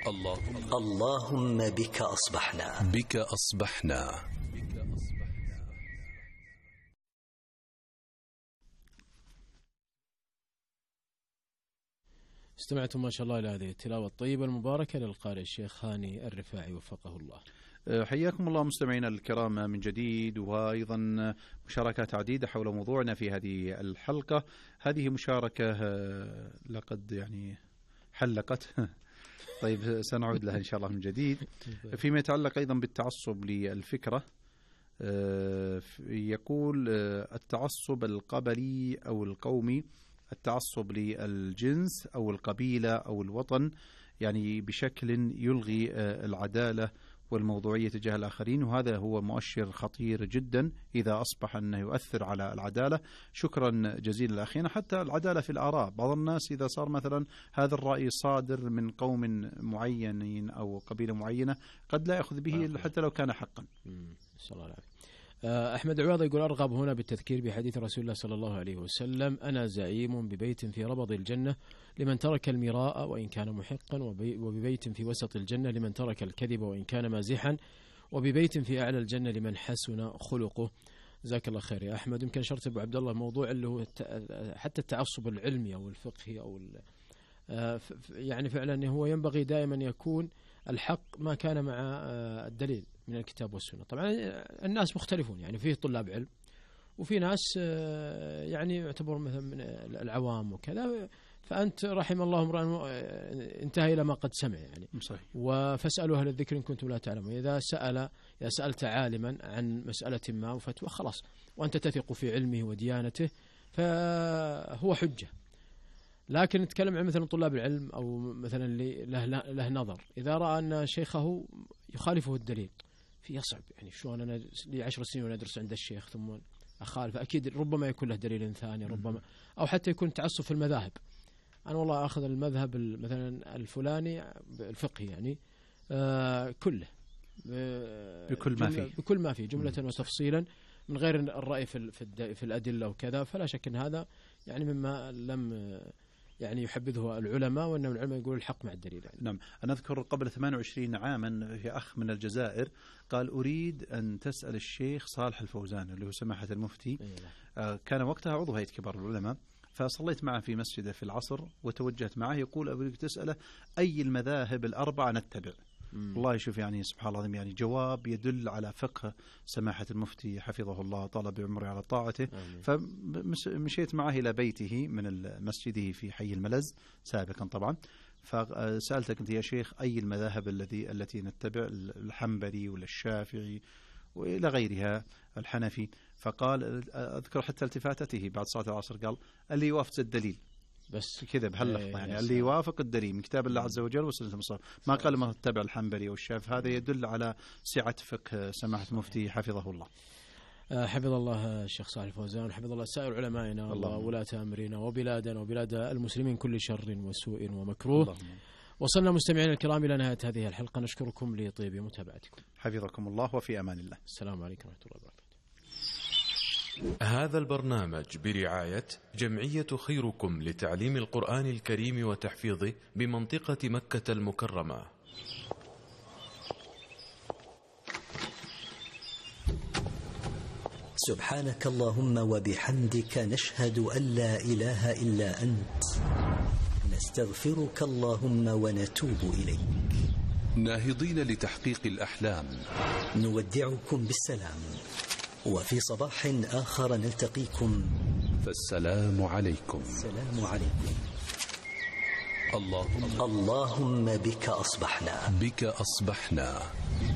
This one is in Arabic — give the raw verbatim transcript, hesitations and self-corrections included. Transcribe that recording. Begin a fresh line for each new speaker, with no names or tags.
اللهم
اللهم بك أصبحنا
بك أصبحنا.
استمعتم ما شاء الله إلى هذه التلاوة الطيبة المباركة للقارئ الشيخ هاني الرفاعي وفقه الله.
حياكم الله مستمعينا الكرام من جديد، وأيضا مشاركات عديدة حول موضوعنا في هذه الحلقة. هذه مشاركة لقد يعني حلقت طيب سنعود لها إن شاء الله من جديد. فيما يتعلق أيضا بالتعصب للفكرة، يقول التعصب القبلي أو القومي، التعصب للجنس أو القبيلة أو الوطن، يعني بشكل يلغي العدالة والموضوعية تجاه الآخرين، وهذا هو مؤشر خطير جدا إذا أصبح أنه يؤثر على العدالة. شكرا جزيلا لأخينا. حتى العدالة في الآراء، بعض الناس إذا صار مثلا هذا الرأي صادر من قوم معين أو قبيلة معينة قد لا يأخذ به حتى لو كان حقا.
صلى الله عليه. أحمد عويض يقول أرغب هنا بالتذكير بحديث رسول الله صلى الله عليه وسلم: أنا زعيم ببيت في ربض الجنة لمن ترك المراء وإن كان محقا، وببيت في وسط الجنة لمن ترك الكذب وإن كان مازحا، وببيت في أعلى الجنة لمن حسن خلقه. جزاك الله خير يا أحمد. يمكن شرط أبو عبد الله موضوع اللي هو حتى التعصب العلمي أو الفقهي أو يعني فعلا هو ينبغي دائما يكون الحق ما كان مع الدليل من الكتاب والسنة. طبعا الناس مختلفون، يعني فيه طلاب علم وفي ناس يعني يعتبر مثلا من العوام وكذا، فأنت رحم الله امرأ انتهى إلى ما قد سمع يعني.
صحيح.
وفاسألوا أهل الذكر إن كنتم لا تعلمون. إذا سأل إذا سألت عالما عن مسألة ما وفتوى خلاص وأنت تثق في علمه وديانته فهو حجة. لكن نتكلم عن مثلا طلاب العلم أو مثلا اللي له, له نظر، إذا رأى أن شيخه يخالفه الدليل في يصعب، يعني شلون أنا لي عشر سنين وندرس عند الشيخ ثم أخالف، أكيد ربما يكون له دليل ثاني، ربما أو حتى يكون تعصب في المذاهب. أنا والله أخذ المذهب مثلا الفلاني الفقهي يعني آه كله
بكل ما فيه
بكل ما فيه جملة وتفصيلا من غير الرأي في في الأدلة وكذا. فلا شك أن هذا يعني مما لم يعني يحبذه العلماء، وأن العلماء يقول الحق مع الدليل يعني.
نعم. أنا أذكر قبل ثمانية وعشرين عاما في أخ من الجزائر قال أريد أن تسأل الشيخ صالح الفوزان اللي هو سماحة المفتي. آه كان وقتها عضو هيئة كبار العلماء، فصليت معه في مسجده في العصر وتوجهت معه، يقول أريد تسأله أي المذاهب الأربعة نتبع. والله شوف يعني سبحان الله، يعني جواب يدل على فقه سماحة المفتي حفظه الله طال بعمره على طاعته. فمشيت معه إلى بيته من مسجده في حي الملز سابقا طبعا، فسألتك أنت يا شيخ أي المذاهب الذي التي نتبع، الحنبلي ولا الشافعي وإلى غيرها الحنفي؟ فقال أذكر حتى التفاتته بعد صلاة العصر قال اللي يوافق الدليل، بس كذا بهاللفظة يعني اللي يوافق الدليل من كتاب الله عز وجل وسنة المصطفى، ما قال ما تتبع الحنبلي والشافعي. هذا يدل على سعة فقه سماحة المفتي حفظه الله.
حفظ الله الشيخ صالح الفوزان، حفظ الله سائر علمائنا وولاة أمرنا وبلادنا وبلاد المسلمين كل شر وسوء ومكروه. اللهم. وصلنا مستمعين الكرام إلى نهاية هذه الحلقة، نشكركم لطيب متابعتكم.
حفظكم الله وفي أمان الله.
السلام عليكم ورحمة الله وبركاته.
هذا البرنامج برعاية جمعية خيركم لتعليم القرآن الكريم وتحفيظه بمنطقة مكة المكرمة.
سبحانك اللهم وبحمدك نشهد أن لا إله إلا أنت، نستغفرك اللهم ونتوب إليك.
ناهضين لتحقيق الأحلام
نودعكم بالسلام، وفي صباح آخر نلتقيكم،
فالسلام عليكم.
السلام عليكم.
اللهم
اللهم بك أصبحنا
بك أصبحنا